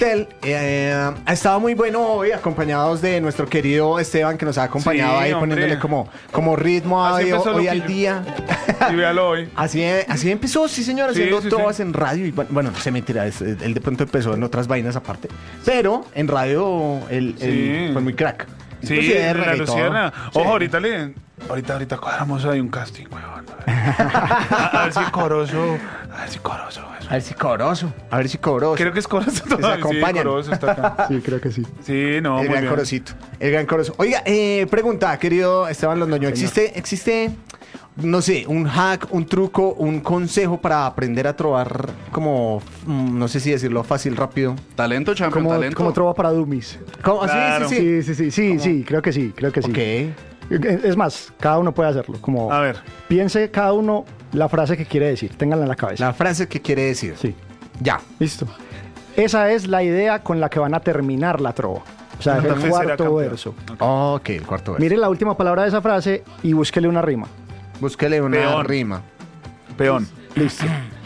Estaba muy bueno hoy, acompañados de nuestro querido Esteban, que nos ha acompañado ahí, hombre. poniéndole como ritmo a Así empezó hoy al Loquillo. día. Y véalo hoy. Así empezó, sí señor, Sí, haciendo sí, todas sí. en radio. Y bueno, no se mentira, él de pronto empezó en otras vainas aparte. Pero en radio él Sí. fue muy crack. Sí, Luciérnaga la y todo. Luciana. Sí. Ojo, ahorita cuadramos ahí un casting, weón. A ver si Corozo. A ver si coroso. A ver si coroso. Creo que es Corozo se todavía. Sí, acompañan. Corozo está acá. Sí, creo que sí. Sí, no, El muy gran bien. corosito. El gran coroso. Oiga, pregunta, querido Esteban Londoño. ¿Existe, no sé, un hack, un truco, un consejo para aprender a trobar como, no sé si decirlo fácil, rápido? Talento, champion, Como, talento. como trova para dummies. ¿Cómo? Claro. Sí. Sí, creo que sí. Ok. Es más, cada uno puede hacerlo. Como A ver. piense cada uno la frase que quiere decir, ténganla en la cabeza. La frase que quiere decir. Sí, Ya. listo. Esa es la idea con la que van a terminar la trova. O sea, Santa el Fe será cuarto campeón. verso. Ok, el cuarto verso. Mire la última palabra de esa frase y búsquele una rima. Búsquele una Peón. rima. Peón. Listo.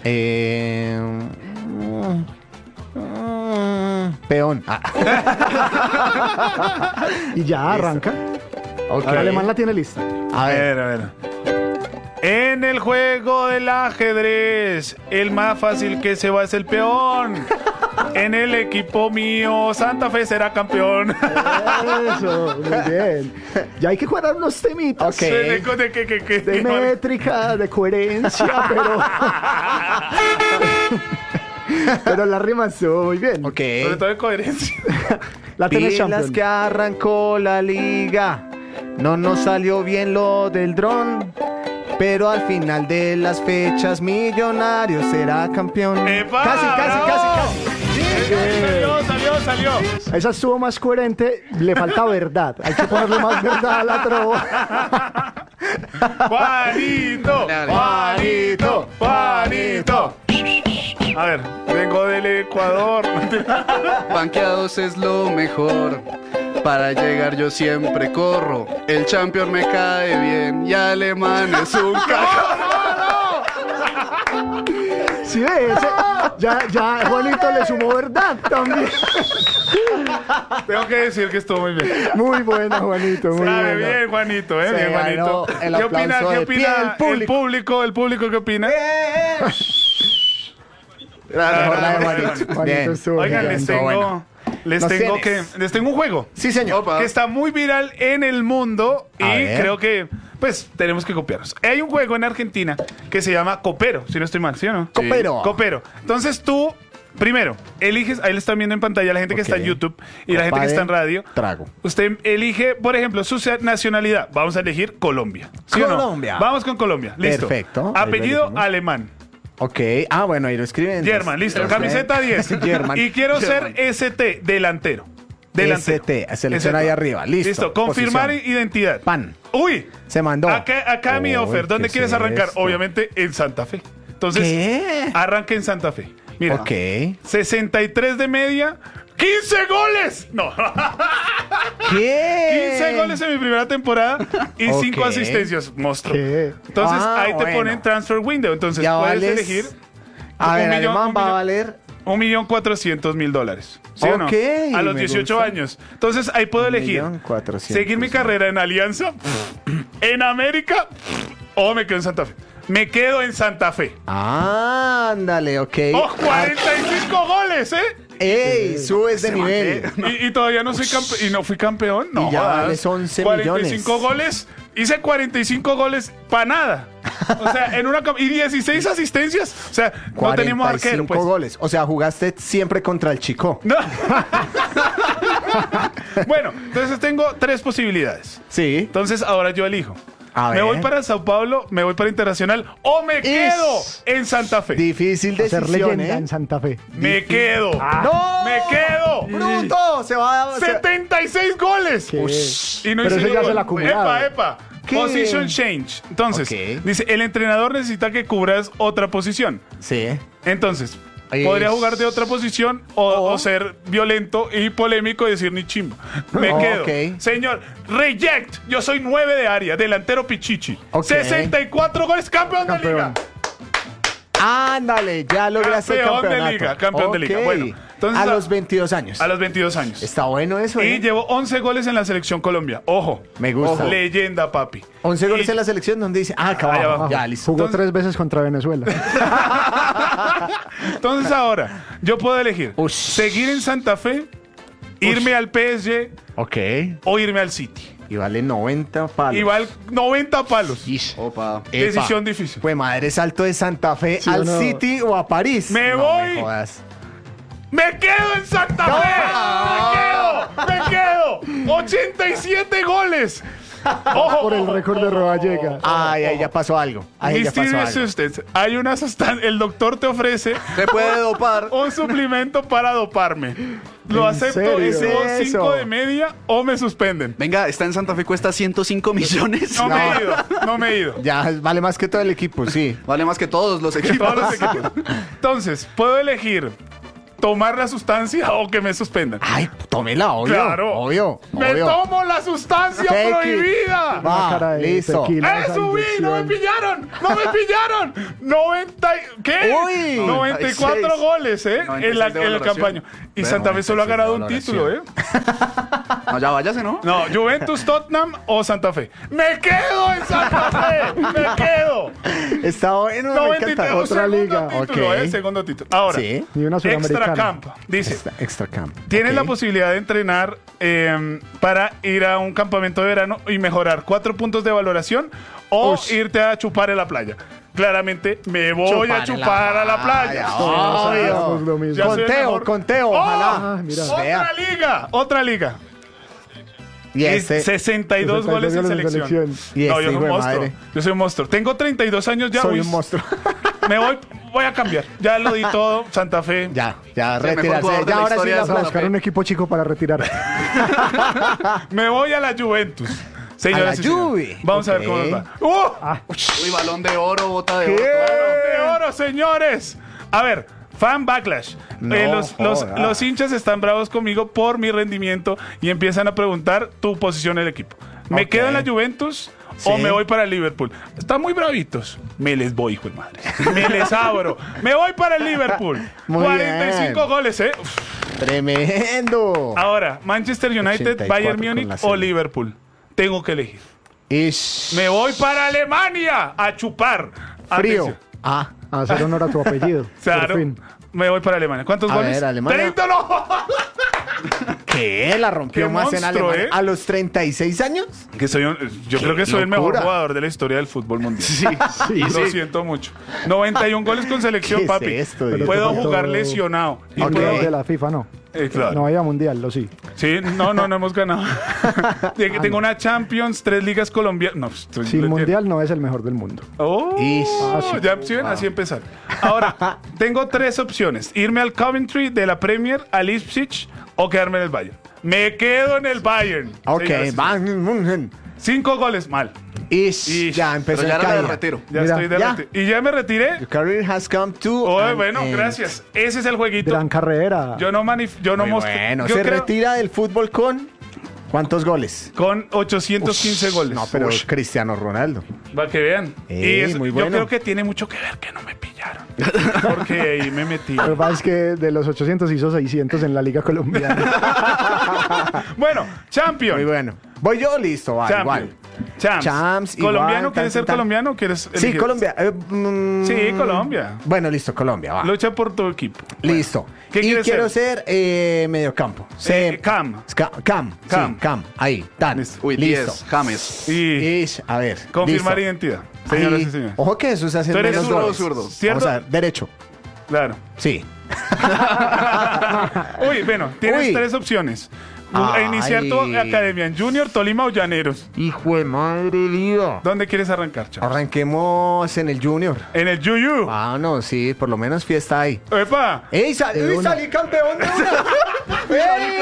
Peón. Y ya arranca. Ok. El alemán la tiene lista. A ver. A ver. En el juego del ajedrez, el más fácil que se va es el peón. En el equipo mío, Santa Fe será campeón. Eso, muy bien. Ya hay que cuadrar unos temitas. Ok. De métrica, de coherencia, pero la rima estuvo muy bien. Ok. Sobre todo de coherencia. La tenés, Pilas champion. que arrancó la liga. No nos salió bien lo del dron. Pero al final de las fechas, Millonarios será campeón. ¡Epa! Casi. Salió. Esa estuvo más coherente, le falta verdad. Hay que ponerle más verdad a la trova. Juanito. A ver, vengo del Ecuador. Banqueados es lo mejor. Para llegar yo siempre corro. El champion me cae bien y alemán es un caja. Sí, ve, ya Juanito le sumó verdad también. Tengo que decir que estuvo muy bien. Muy buena, Juanito, muy Sabe buena. bien, Juanito, Se bien, ganó Juanito. el ¿Qué opina, aplauso de pie del público. el público qué opina? Mejor la de Juanito. Juanito Bien. estuvo Oigan, bien. les Bueno. tengo Nos que tienes. les tengo un juego Sí, señor. Opa. que está muy viral en el mundo y A ver. creo que pues tenemos que copiarnos. Hay un juego en Argentina que se llama Copero, si no estoy mal, ¿sí o no? Copero. Copero. Entonces tú, primero, eliges, ahí le están viendo en pantalla la gente que está en Ok. YouTube y la gente Copa que está de en radio. trago. Usted elige, por ejemplo, su nacionalidad. Vamos a elegir Colombia. ¿Sí o no? Colombia. Vamos con Colombia. Listo. Perfecto. Ahí lo Apellido elegimos. alemán. Ok. Ah, bueno, ahí lo escriben. German, listo. German. Camiseta 10. German. Y quiero German. ser ST, delantero. Delantero. ST, selecciona ahí arriba. Listo. Confirmar Posición. identidad. Pan. Uy. Se mandó. Acá mi Uy, offer. ¿Dónde ¿qué quieres es arrancar? esto? Obviamente en Santa Fe. Entonces, ¿Qué? arranque en Santa Fe. Mira. Ok. 63 de media. ¡15 goles! No. ¿Qué? 15 goles en mi primera temporada y 5 Ok. asistencias. Monstruo. ¿Qué? Entonces, Ah, ahí te bueno. ponen transfer window. Entonces, Ya puedes vales- elegir. A ver, alemán va a 1.400.000. valer. 1.400.000 ¿Sí o no? Ok, A los me 18 gusta. años. Entonces ahí puedo elegir 1.400.000. seguir mi carrera en Alianza, en América o me quedo en Santa Fe. Me quedo en Santa Fe. Ándale, ok. ¡Oh, 45 goles, eh! ¡Ey! Subes de nivel. Y todavía no soy campeón. ¿Y no fui campeón? No. Y ya jodas. vales 11 45 millones. goles. Hice 45 goles para nada. O sea, en una. Y 16 asistencias. O sea, no teníamos arquero. 45 Pues. goles. O sea, jugaste siempre contra el Chico. No. Bueno, entonces tengo 3 posibilidades. Sí. Entonces ahora yo elijo. A Me ver. voy para Sao Paulo, me voy para Internacional o me quedo en Santa Fe. Difícil Ser decisión, leyenda ¿eh? en Santa Fe. Me quedo. ¡No! Me quedo. ¡Bruto! Se va a... 76 goles. ¿Qué? Y no Pero hice eso ya gol. se la acumulaba. Epa. ¿Qué? Position change. Entonces, Ok. dice, el entrenador necesita que cubras otra posición. Sí. Entonces, Ahí podría es. jugar de otra posición o ser violento y polémico y decir ni chimbo. Me Oh, quedo. ok. Señor, reject. Yo soy 9 de área, delantero pichichi. Ok. 64 goles, campeón de liga. Ándale, ya lograste el Campeón de campeonato. liga, campeón de liga. Ok. Bueno, Entonces, a los 22 años. A los 22 años. Está bueno eso, Y llevo 11 goles en la selección Colombia. Ojo. Me gusta. Leyenda, papi. 11 goles Y- en la selección, donde dice, acá Allá abajo. abajo. Ya, listo. Jugó Entonces- 3 veces contra Venezuela. Entonces ahora, yo puedo elegir Ush. seguir en Santa Fe, irme al PSG Ok. o irme al City. Y vale 90 palos. Y vale 90 palos. Ish. Opa. Epa. Decisión difícil. Pues madre, salto de Santa Fe ¿Sí o al no? City o a París. Me No voy. me jodas. ¡Me quedo en Santa Fe! ¡Me quedo! 87 goles. Ojo. Por el récord de Rodallega. Ay, ahí ya pasó algo. Ahí ya pasó Mysterious algo. Substance. Hay una sustancia. El doctor te ofrece Te puede dopar. un suplemento para doparme. Lo ¿En acepto serio? y subo ¿Qué es 5 eso? de media o me suspenden. Venga, está en Santa Fe, cuesta 105 millones. No me he ido. No me he ido. Ya vale más que todo el equipo, sí. Vale más que todos los equipos. Todos los equipos. Entonces, puedo elegir tomar la sustancia o que me suspendan. Ay, tómela, obvio. Claro. Obvio. ¡Me obvio. tomo la sustancia Take it. prohibida! Una Va, cara de listo. tequila, esa ¡Subí! ¡No me inyección. pillaron! ¡No me pillaron! 90... ¿Qué? Uy. 94 96. goles, ¿eh? 96 En la de valoración. campaña. Y Ve, Santa Fe solo ha 96 ganado de un valoración. título, ¿eh? No, ya váyase, ¿no? No, Juventus, Tottenham o Santa Fe. ¡Me quedo en Santa Fe! ¡Me quedo! Está bueno, me 93, encanta. Otra segundo liga. título, Ok. segundo título. Ahora, Sí. Ni una Extra sudamericana. Camp. Dice, Extra camp. tienes Ok. la posibilidad de entrenar para ir a un campamento de verano y mejorar 4 puntos de valoración o Ush. irte a chupar en la playa. Claramente me voy a chupar a la playa. Todos Obvio. hacemos lo mismo. Ya soy el Conteo, mejor. conteo, ¡Oh! ojalá. mira. Vea. Otra liga. Y este. 62 goles en selección. Y No, este yo soy hijo un de monstruo. madre. Yo soy un monstruo. Tengo 32 años ya. Soy uy, un monstruo. Me voy a cambiar. Ya lo di todo. Santa Fe. Ya, ya, El mejor retirarse. jugador de Ya la ahora sí historia la de A frase. buscar un equipo chico para retirar. Me voy a la Juventus. Señoras A la y señores. Juve. Vamos a ver Ok. cómo nos va. Uy, balón de oro, bota de ¿Qué? oro. ¡De oro, señores! A ver, fan backlash. No joda. Los hinchas están bravos conmigo por mi rendimiento y empiezan a preguntar tu posición en el equipo. ¿Me Ok. quedo en la Juventus o Sí. me voy para el Liverpool? Están muy bravitos. Me les voy, hijo de madre. Me les abro. Me voy para el Liverpool. Muy 45 bien. goles, ¿eh? Tremendo. Ahora, Manchester United, 84 Bayern con Múnich la o serie. Liverpool. Tengo que elegir. Ish. Me voy para Alemania a chupar. Frío. Atención. Ah. A hacer honor a tu apellido. Claro. Por fin. Me voy para Alemania. ¿Cuántos A goles? ver, Alemania. 30, no. ¿Qué? ¿La rompió Qué más en monstruo, Alemania? ¿eh? ¿A los 36 años? Que yo creo que soy el mejor locura. jugador de la historia del fútbol mundial. Sí, Lo siento mucho. 91 goles con selección, ¿Qué es papi. esto, Dios? Puedo Pero te jugar faltó- lesionado. Y Ok. puedo- De la FIFA no. claro. No vaya mundial, lo sí. Sí, no hemos ganado. Tengo una Champions, 3 ligas colombianas. No, estoy- Sin mundial no es el mejor del mundo. Oh, Ish. ya ¿sí ven? Así empezar. Ahora, tengo 3 opciones. Irme al Coventry de la Premier, al Ipswich o quedarme en el Bayern. Me quedo en el Bayern. Ok, señoras y Bayern München. señores. 5 goles, mal. Ish. Ish. Ya empezó Pero ya el era de caída. retiro. Ya Mira, estoy de ya. retiro. Y ya me retiré. Your career has come to Oh, an bueno, end. gracias. Ese es el jueguito. Gran carrera. Yo no Muy mostré. bueno, Yo se creo- retira del fútbol con ¿cuántos goles? Con 815 goles. No, pero Cristiano Ronaldo. Para que vean. Muy Yo bueno. creo que tiene mucho que ver que no me pillaron. Porque ahí me metí. Lo que pasa es que de los 800 hizo 600 en la Liga Colombiana. Bueno, Champion. Muy bueno. Voy yo, listo, va, Champion. igual. Champs. Champs, ¿Colombiano? igual, ¿Quieres tan, ser tan. colombiano o quieres Sí, elegir? Colombia. Sí, Colombia. Bueno, listo, Colombia, va. Lucha por tu equipo. Listo. ¿Qué y quieres quiero ser mediocampo. Cam. Cam. Cam. Sí, Cam. Ahí, tan. Listo. Uy, listo. 10, James. Y Ish, a ver. confirmar listo. identidad. Señoras Ahí. y señores. Ojo que eso se hace ¿Tú eres menos zurdo o goles. zurdo? ¿Cierto? Vamos a ver, derecho. Claro. Sí. Uy, bueno, tienes Uy. 3 opciones. Ay. Iniciar tu academia en Junior, Tolima o Llaneros. Hijo de madre, lío. ¿Dónde quieres arrancar, chaval? Arranquemos en el Junior. En el Yuyu. Ah, no, sí, por lo menos fiesta ahí. ¡Epa! ¡Ey, salí campeón de una!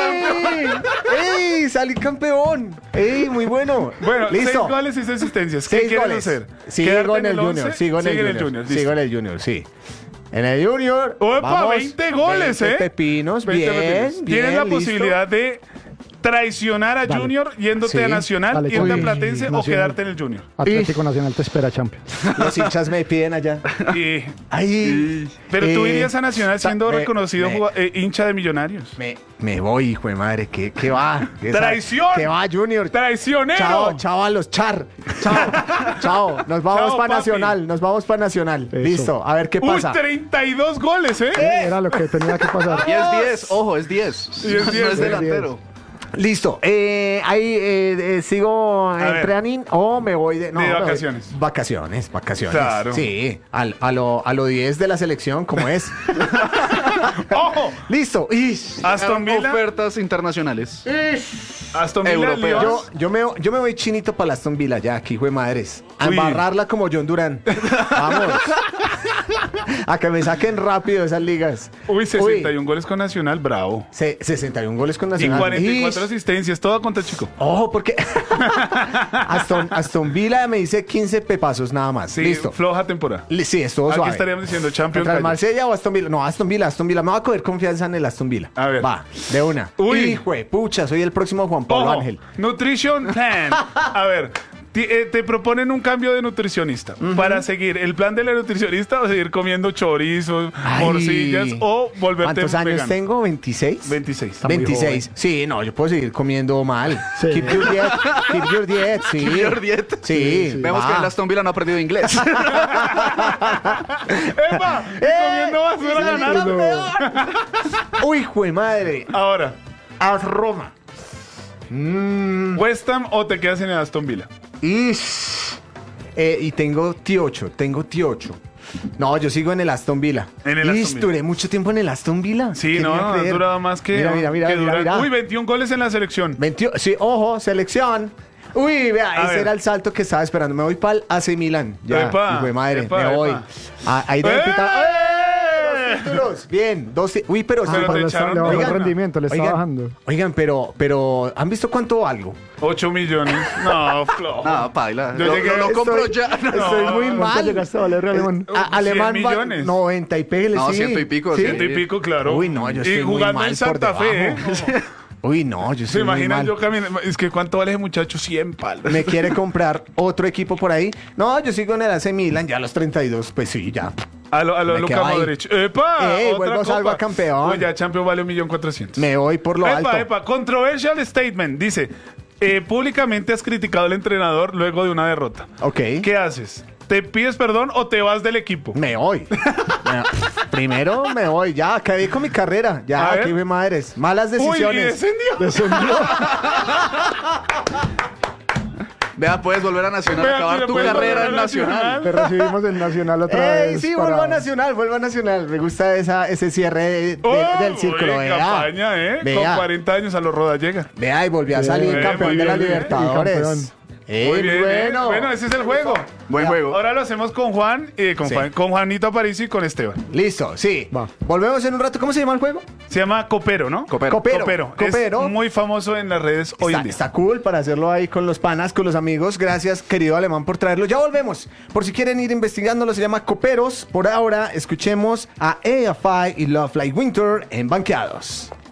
¡Ey! ¡Salí campeón! ¡Ey, muy bueno! Bueno, 6 listo. goles y 6 asistencias. ¿Qué 6 quieres goles. hacer? Sigo ¿Quedarte en el Junior, 11? sigo en Sigue el Junior. listo. Sigo en el Junior, sí. En el Junior. ¡Opa! vamos, 20 goles, 20 ¿eh? pepinos, 20 bien, pepinos. bien, Tienes la listo. posibilidad de traicionar a Dale. Junior yéndote Sí. a Nacional, Dale, irte a uy, Platense o Nacional. quedarte en el Junior. Atlético Nacional te espera, Champions. Los hinchas me piden allá. Y- Ay, pero tú irías a Nacional siendo me- reconocido me- hincha de Millonarios. me voy, hijo de madre. ¿Qué va? ¡Traición! ¿Qué va, Junior? ¡Traicionero! Chao, chao a los char. Chao, chao. Nos vamos Chao, para papi. Nacional. Nos vamos para Nacional. Eso. Listo. A ver qué Uy, pasa. 32 goles, ¿eh? Era lo que tenía que pasar. Y es 10, ojo, es 10. Y es 10, No es es delantero. Listo. Ahí sigo en ver. training o me voy de, De me voy- vacaciones. Vacaciones. Claro. Sí. A lo 10 de la selección, como es. ¡Ojo! Listo. Aston Villa. Ofertas internacionales. Aston Villa. Europeas. Lyon. Yo me voy chinito para la Aston Villa, ya, aquí, hijo de madres. A Uy. embarrarla como John Durán. Vamos. A que me saquen rápido esas ligas. Uy, 61 goles con Nacional, bravo. 61 goles con Y Nacional. 44 Ish. asistencias, todo contra Chico. Ojo, porque Aston Villa me dice 15 pepazos nada más. Sí, Listo. floja temporada. Sí, es todo Aquí suave. estaríamos diciendo Champions. ¿Contra el gallo. Marsella o Aston Villa? No, Aston Villa. Me voy a coger confianza en el Aston Villa. A ver. Va, de una. Uy. Hijo de pucha, soy el próximo Juan Pablo Ojo, Ángel. Nutrition Plan. A ver, te proponen un cambio de nutricionista. Para seguir el plan de la nutricionista o seguir comiendo chorizos, Ay. morcillas o volverte ¿Cuántos años vegano. tengo? ¿26? 26. muy 26. Sí, no, yo puedo seguir comiendo mal. Sí. Keep your diet. Keep your diet, sí. Keep your diet. Sí. Vemos va. que el Aston Villa no ha aprendido inglés. ¡Epa! Y comiendo basura ganando. Uy, hijo de madre. Ahora, A Roma. West Ham o te quedas en el Aston Villa. Y tengo T8. No, yo sigo en el Aston Villa. En el Aston Villa. Duré mucho tiempo en el Aston Villa. Sí, ¿Quién iba a no, creer? duraba más que. Mira, que mira. Uy, 21 goles en la selección. 21, sí, ojo, selección. Uy, vea, A ese ver. era el salto que estaba esperando. Me voy para el AC Milan. Ya, Epa, hijo de madre, epa, me voy. epa. Ahí debe ¡Eh! pitar. ¡Eh! Dos títulos. Bien, Uy, pero... Pero Pero te le echaron, le bajó el oigan, rendimiento, le está oigan, bajando. Oigan, pero ¿han visto cuánto valgo? 8 millones. No, flojo. No, paila. Yo llegué- Lo compro ya. Estoy muy ¿Cuánto mal. llegaste a valer, Alemán? Alemán 100 va- millones. 90 y pégale, No, sí. 100 y pico, ¿Sí? sí. 100 y pico, claro. Uy, no, yo estoy Y muy jugando mal en Santa por Fe, debajo. ¿eh? Uy, no, yo ¿Se estoy muy imaginan mal. yo caminando? Es que ¿cuánto vale ese muchacho? 100 palos. ¿Me quiere comprar otro equipo por ahí? No, yo sigo en el AC Milan, ya a los 32, pues sí, ya. A lo Me Luka quedo ahí. Modric. ¡Epa! Ey, Otra vuelvo, salgo copa. a campeón. Uy, ya Champions vale 1.400.000. Me voy por lo alto. Epa. Controversial statement. Dice, públicamente has criticado al entrenador luego de una derrota. Ok. ¿Qué haces? ¿Te pides perdón o te vas del equipo? Me voy. Primero me voy, ya, acabé con mi carrera. A Ya, ver. aquí me madres. Malas Uy, y decisiones. descendió. Vea, puedes volver a Nacional, Vea, acabar mira, tu puedes carrera volver en a Nacional. Te recibimos en Nacional otra ¡Ey, vez. sí, para- vuelvo a Nacional! Me gusta ese cierre del círculo, Uy, vea. campaña, Con Vea. 40 años a los Roda llega. Vea, y volví a salir Bien, campeón muy de la bien, bien. Y campeón. Libertadores. Muy bien, bueno. Bueno, ese es el juego. Buen juego. Ahora lo hacemos con Juan, Sí. con Juanito Aparicio y con Esteban. Listo, sí. Va. Volvemos en un rato. ¿Cómo se llama el juego? Se llama Copero, ¿no? Copero. Copero. Es muy famoso en las redes hoy en día. Está cool para hacerlo ahí con los panas, con los amigos. Gracias, querido Alemán, por traerlo. Ya volvemos. Por si quieren ir investigándolo, se llama Coperos. Por ahora, escuchemos a AFI y Love Like Winter en Banqueados.